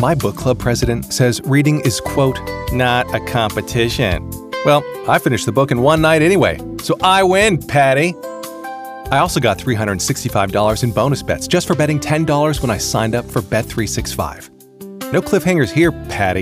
My book club president says reading is, quote, not a competition. Well, I finished the book in one night anyway, so I win, Patty. I also got $365 in bonus bets just for betting $10 when I signed up for Bet365. No cliffhangers here, Patty.